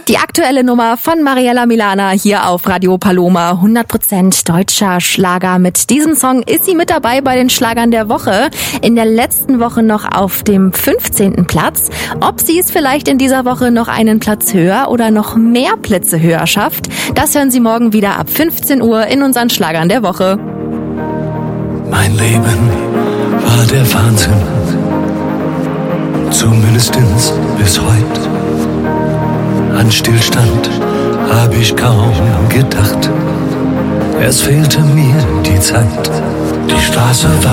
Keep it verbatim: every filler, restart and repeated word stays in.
Die aktuelle Nummer von Mariella Milana hier auf Radio Paloma. hundert Prozent deutscher Schlager. Mit diesem Song ist sie mit dabei bei den Schlagern der Woche. In der letzten Woche noch auf dem fünfzehnten Platz. Ob sie es vielleicht in dieser Woche noch einen Platz höher oder noch mehr Plätze höher schafft, das hören Sie morgen wieder ab fünfzehn Uhr in unseren Schlagern der Woche. Mein Leben war der Wahnsinn. Zumindestens bis heute. An Stillstand hab ich kaum gedacht. Es fehlte mir die Zeit. Die Straße war